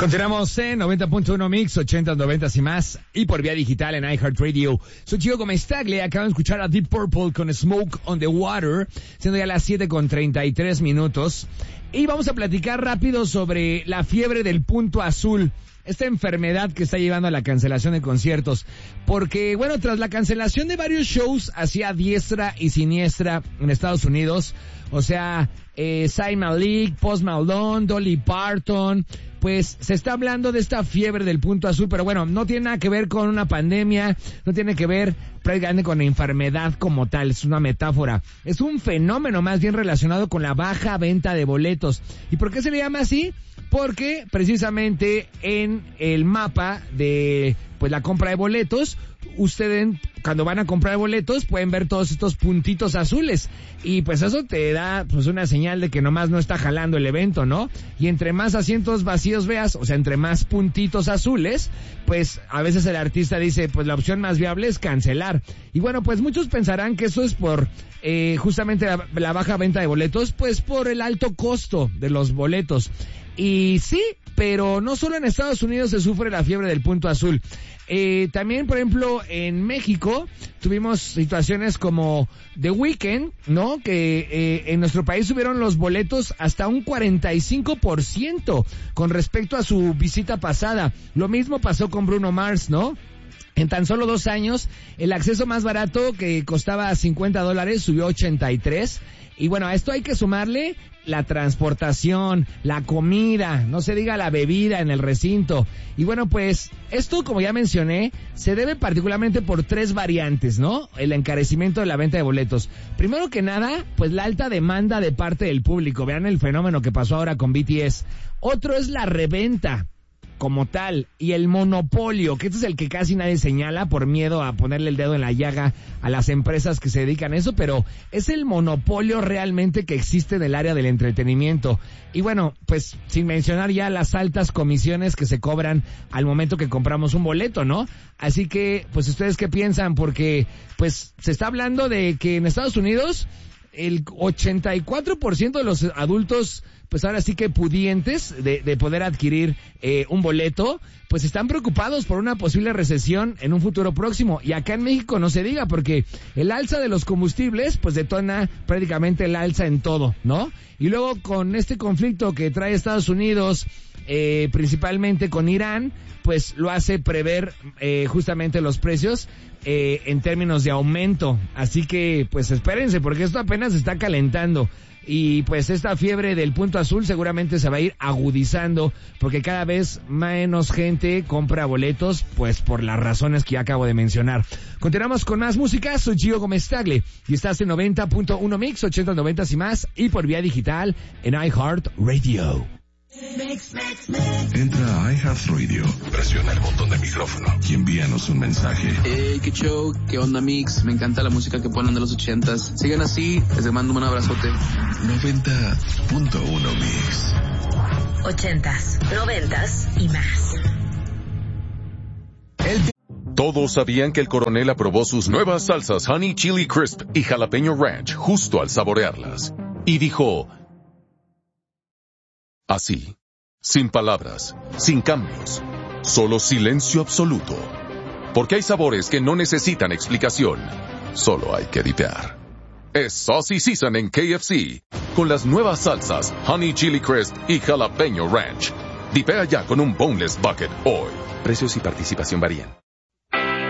Continuamos en 90.1 Mix, 80, 90 y más, y por vía digital en iHeartRadio. Soy Gio Gomez-Tagle, acaban de escuchar a Deep Purple con Smoke on the Water, siendo ya las 7:33. Y vamos a platicar rápido sobre la fiebre del punto azul, esta enfermedad que está llevando a la cancelación de conciertos. Porque, bueno, tras la cancelación de varios shows hacia diestra y siniestra en Estados Unidos, o sea, Zayn Malik, Post Malone, Dolly Parton, pues se está hablando de esta fiebre del punto azul, pero bueno, no tiene nada que ver con una pandemia, no tiene que ver prácticamente con la enfermedad como tal, es una metáfora. Es un fenómeno más bien relacionado con la baja venta de boletos. ¿Y por qué se le llama así? Porque precisamente en el mapa de pues la compra de boletos, ustedes cuando van a comprar boletos pueden ver todos estos puntitos azules y pues eso te da pues una señal de que nomás no está jalando el evento, ¿no? Y entre más asientos vacíos veas, o sea, entre más puntitos azules, pues a veces el artista dice, pues la opción más viable es cancelar. Y bueno, pues muchos pensarán que eso es por justamente la baja venta de boletos, pues por el alto costo de los boletos. Y sí, pero no solo en Estados Unidos se sufre la fiebre del punto azul. También, por ejemplo, en México tuvimos situaciones como The Weeknd, ¿no? Que en nuestro país subieron los boletos hasta un 45% con respecto a su visita pasada. Lo mismo pasó con Bruno Mars, ¿no? En tan solo 2 años, el acceso más barato que costaba $50 subió a 83. Y bueno, a esto hay que sumarle la transportación, la comida, no se diga la bebida en el recinto. Y bueno, pues esto, como ya mencioné, se debe particularmente por 3 variantes, ¿no? El encarecimiento de la venta de boletos. Primero que nada, pues la alta demanda de parte del público. Vean el fenómeno que pasó ahora con BTS. Otro es la reventa como tal, y el monopolio, que este es el que casi nadie señala por miedo a ponerle el dedo en la llaga a las empresas que se dedican a eso, pero es el monopolio realmente que existe en el área del entretenimiento. Y bueno, pues sin mencionar ya las altas comisiones que se cobran al momento que compramos un boleto, ¿no? Así que, pues ustedes qué piensan, porque pues se está hablando de que en Estados Unidos el 84% de los adultos, pues ahora sí que pudientes de poder adquirir un boleto, pues están preocupados por una posible recesión en un futuro próximo. Y acá en México no se diga, porque el alza de los combustibles pues detona prácticamente el alza en todo, ¿no? Y luego con este conflicto que trae Estados Unidos, principalmente con Irán, pues lo hace prever justamente los precios en términos de aumento. Así que pues espérense, porque esto apenas se está calentando. Y pues esta fiebre del punto azul seguramente se va a ir agudizando, porque cada vez menos gente compra boletos, pues por las razones que ya acabo de mencionar. Continuamos con más música. Soy Gio Gomez-Tagle y estás en 90.1 Mix, 80, 90 y más, y por vía digital en iHeartRadio. Entra a iHeartRadio, presiona el botón de micrófono y envíanos un mensaje. Qué show, qué onda Mix, me encanta la música que ponen de los 80s. Sigan así, les mando un abrazote. 90.1 Mix. 80s, 90s y más. Todos sabían que el coronel aprobó sus nuevas salsas Honey Chili Crisp y Jalapeño Ranch justo al saborearlas. Y dijo: así, sin palabras, sin cambios, solo silencio absoluto. Porque hay sabores que no necesitan explicación, solo hay que dipear. Es Saucy Season en KFC, con las nuevas salsas Honey Chili Crisp y Jalapeño Ranch. Dipea ya con un Boneless Bucket hoy. Precios y participación varían.